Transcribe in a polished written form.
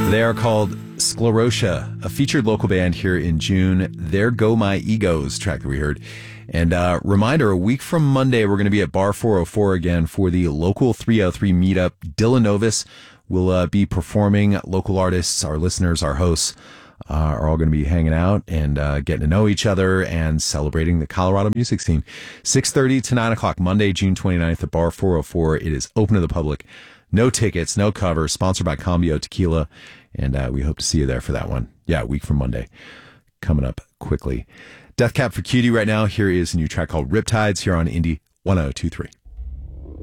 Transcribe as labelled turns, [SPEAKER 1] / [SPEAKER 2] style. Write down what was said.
[SPEAKER 1] They are called Sclerotia, a featured local band here in June. There Go My Egos track that we heard. And reminder, a week from Monday, we're going to be at Bar 404 again for the Local 303 meetup. Dylan Novus will be performing. Local artists, our listeners, our hosts are all going to be hanging out and getting to know each other and celebrating the Colorado music scene. 6:30 to 9 o'clock, Monday, June 29th at Bar 404. It is open to the public. No tickets, no cover, sponsored by Cambio Tequila. And we hope to see you there for that one. Yeah, a week from Monday. Coming up quickly. Death Cab for Cutie right now. Here is a new track called Riptides here on Indie 1023.